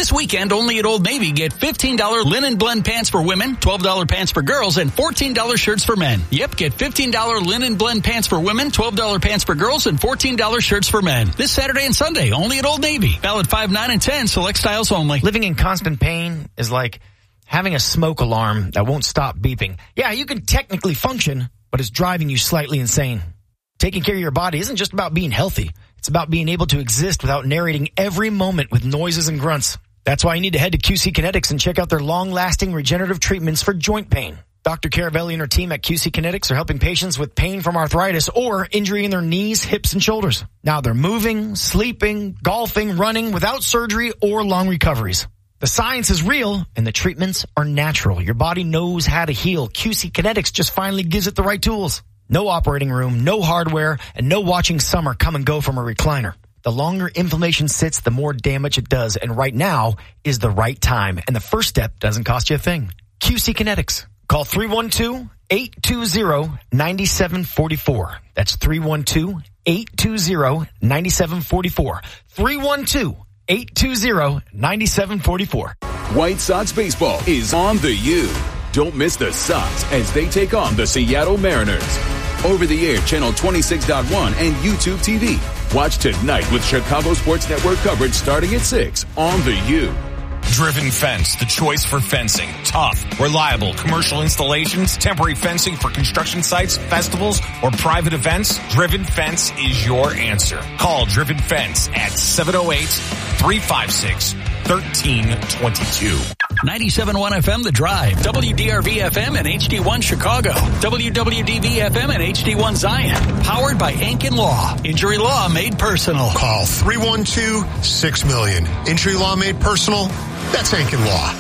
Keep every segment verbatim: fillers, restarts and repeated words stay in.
This weekend, only at Old Navy, get fifteen dollars linen blend pants for women, twelve dollars pants for girls, and fourteen dollars shirts for men. Yep, get fifteen dollars linen blend pants for women, twelve dollars pants for girls, and fourteen dollars shirts for men. This Saturday and Sunday, only at Old Navy. Valid five, nine, and ten, select styles only. Living in constant pain is like having a smoke alarm that won't stop beeping. Yeah, you can technically function, but it's driving you slightly insane. Taking care of your body isn't just about being healthy. It's about being able to exist without narrating every moment with noises and grunts. That's why you need to head to Q C Kinetics and check out their long-lasting regenerative treatments for joint pain. Doctor Caravelli and her team at Q C Kinetics are helping patients with pain from arthritis or injury in their knees, hips, and shoulders. Now they're moving, sleeping, golfing, running without surgery or long recoveries. The science is real and the treatments are natural. Your body knows how to heal. Q C Kinetics just finally gives it the right tools. No operating room, no hardware, and no watching summer come and go from a recliner. The longer inflammation sits, the more damage it does. And right now is the right time. And the first step doesn't cost you a thing. Q C Kinetics. Call three one two, eight two zero, nine seven four four. That's three one two, eight two zero, nine seven four four. three one two, eight two zero, nine seven four four. White Sox baseball is on the U. Don't miss the Sox as they take on the Seattle Mariners. Over the air, channel twenty-six point one and YouTube T V. Watch tonight with Chicago Sports Network coverage starting at six on the U. Driven Fence, the choice for fencing. Tough, reliable, commercial installations, temporary fencing for construction sites, festivals, or private events. Driven Fence is your answer. Call Driven Fence at seven oh eight, three five six, one three two two. ninety-seven point one F M The Drive, W D R V F M and H D one Chicago, W W D V F M and H D one Zion. Powered by Ankin Law. Injury law made personal. Call three one two, six million. Injury law made personal? That's Ankin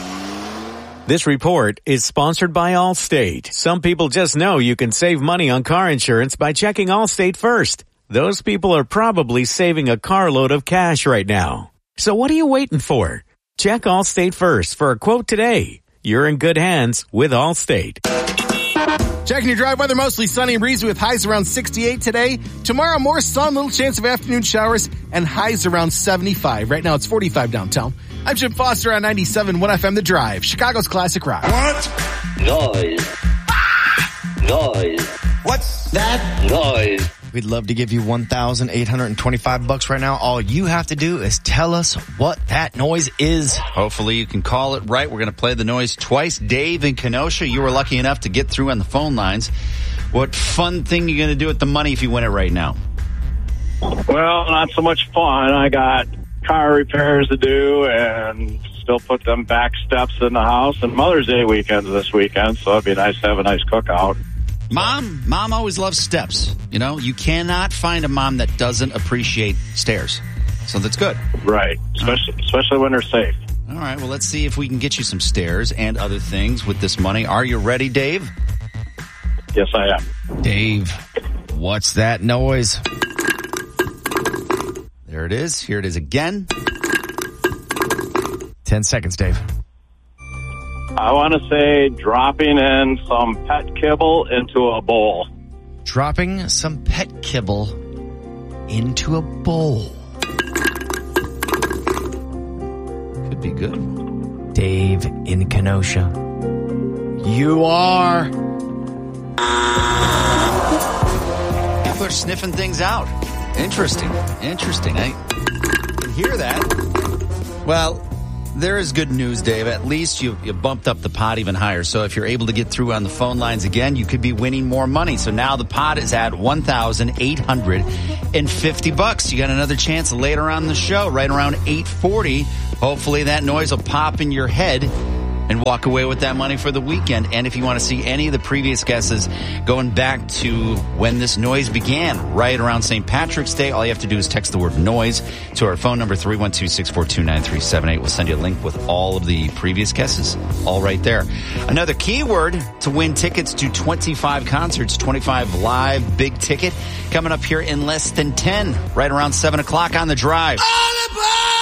Law. This report is sponsored by Allstate. Some people just know you can save money on car insurance by checking Allstate first. Those people are probably saving a carload of cash right now. So what are you waiting for? Check Allstate first for a quote today. You're in good hands with Allstate. Checking your drive weather, mostly sunny and breezy with highs around sixty-eight today. Tomorrow, more sun, little chance of afternoon showers, and highs around seventy-five. Right now, it's forty-five downtown. I'm Jim Foster on ninety-seven point one F M The Drive, Chicago's classic rock. What? Noise. Noise. What's that? Noise. We'd love to give you one thousand eight hundred twenty-five bucks right now. All you have to do is tell us what that noise is. Hopefully you can call it right. We're going to play the noise twice. Dave in Kenosha, you were lucky enough to get through on the phone lines. What fun thing are you going to do with the money if you win it right now? Well, not so much fun. I got car repairs to do and still put them back steps in the house, and Mother's Day weekends this weekend, so it'd be nice to have a nice cookout. Mom, mom always loves steps. You know, you cannot find a mom that doesn't appreciate stairs. So that's good. Right. Especially, right. especially when they're safe. All right. Well, let's see if we can get you some stairs and other things with this money. Are you ready, Dave? Yes, I am. Dave, what's that noise? There it is. Here it is again. Ten seconds, Dave. I want to say dropping in some pet kibble into a bowl. Dropping some pet kibble into a bowl. Could be good. Dave in Kenosha. You are. People are sniffing things out. Interesting. Interesting. I can hear that. Well, there is good news, Dave. At least you, you bumped up the pot even higher. So if you're able to get through on the phone lines again, you could be winning more money. So now the pot is at one thousand eight hundred fifty bucks. You got another chance later on in the show, right around eight forty. Hopefully that noise will pop in your head and walk away with that money for the weekend. And if you want to see any of the previous guesses going back to when this noise began, right around Saint Patrick's Day, all you have to do is text the word noise to our phone number, three one two, six four two, nine three seven eight. We'll send you a link with all of the previous guesses, all right there. Another keyword to win tickets to twenty-five concerts, twenty-five live big ticket, coming up here in less than ten, right around seven o'clock on The Drive. All aboard!